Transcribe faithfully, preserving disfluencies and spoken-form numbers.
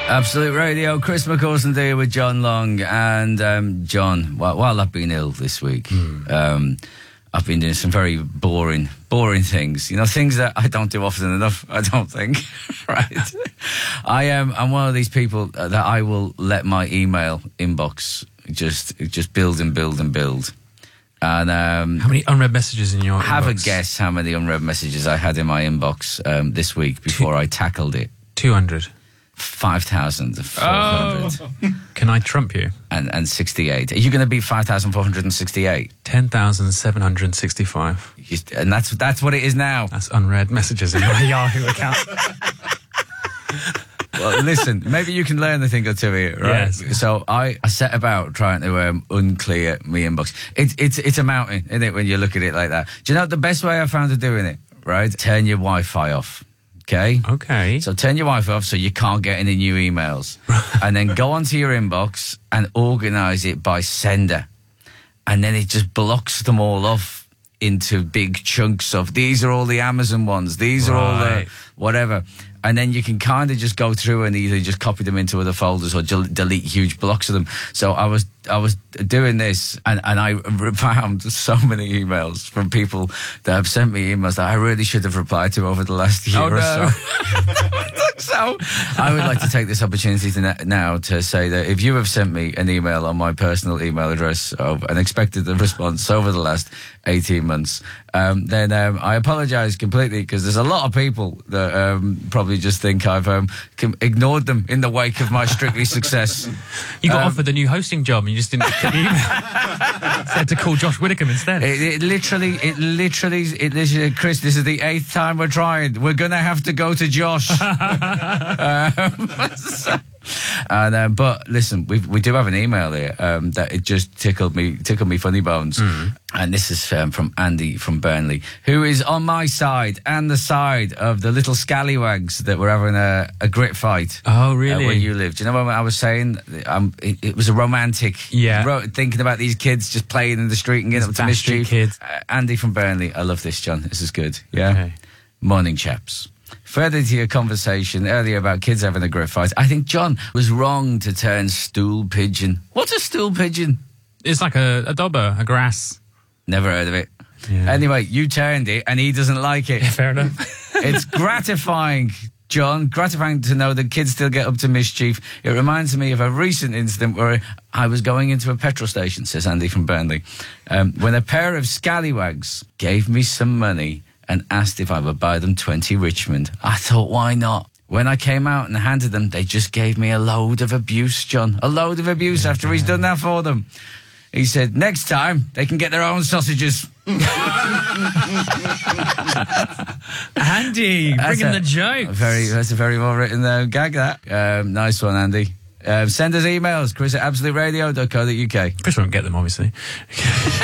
Absolute Radio, Chris McCausland here with John Long. And um, John, while, while I've been ill this week, mm. um, I've been doing some very boring, boring things. You know, things that I don't do often enough, I don't think. Right? I am, I'm one of these people that I will let my email inbox just, just build and build and build. And um, how many unread messages in your have inbox? a guess how many unread messages I had in my inbox um, this week before Two, I tackled it. two hundred. five thousand four hundred. Oh. Can I trump you? And, and sixty-eight. Are you going to be five thousand four hundred sixty-eight? ten thousand seven hundred sixty-five. And that's that's what it is now. That's unread messages in my Yahoo account. Well, listen, maybe you can learn a thing or two here, right? Yes. So I, I set about trying to um, unclear my inbox. It, it's, it's a mountain, isn't it, when you look at it like that? Do you know the best way I found of doing it, right? Turn your Wi-Fi off. Okay. Okay. So turn your Wi-Fi off so you can't get any new emails. And then go onto your inbox and organise it by sender. And then it just blocks them all off into big chunks of, these are all the Amazon ones, these are all the whatever. And then you can kind of just go through and either just copy them into other folders or del- delete huge blocks of them. So I was I was doing this, and, and I found so many emails from people that have sent me emails that I really should have replied to over the last year oh, or no. so. So I would like to take this opportunity to now to say that if you have sent me an email on my personal email address of, and expected a response over the last eighteen months, um, then um, I apologise completely, because there's a lot of people that um, probably just think I've um, ignored them in the wake of my Strictly success. You got um, offered the new hosting job and you just didn't get the email. Said to call Josh Widdicombe instead. It, it literally, it literally, it literally, Chris, this is the eighth time we're trying. We're going to have to go to Josh. um, so, and um, but listen, we we do have an email here um, that it just tickled me, tickled me funny bones. Mm. And this is um, from Andy from Burnley, who is on my side and the side of the little scallywags that were having a, a grit fight. Oh, really? Uh, where you live. Do you know what I was saying? Um, it, it was a romantic. Yeah. Ro- thinking about these kids just playing in the street and getting up to mischief. Kids. Uh, Andy from Burnley, I love this, John. This is good. Yeah. Okay. Morning, chaps. Further to your conversation earlier about kids having a grit fight, I think John was wrong to turn stool pigeon. What's a stool pigeon? It's like a, a dobber, a grass. Never heard of it. Yeah. Anyway, you turned it and he doesn't like it. Yeah, fair enough. It's gratifying, John, gratifying to know that kids still get up to mischief. It reminds me of a recent incident where I was going into a petrol station, says Andy from Burnley, um, when a pair of scallywags gave me some money and asked if I would buy them twenty Richmond. I thought, why not? When I came out and handed them, they just gave me a load of abuse, John. A load of abuse yeah, after he's done that for them. He said, next time, they can get their own sausages. Andy, that's bringing a, the jokes. Very, that's a very well-written uh, gag, that. Um, nice one, Andy. Um, send us emails, Chris at absolute radio dot co dot uk. Chris won't get them, obviously.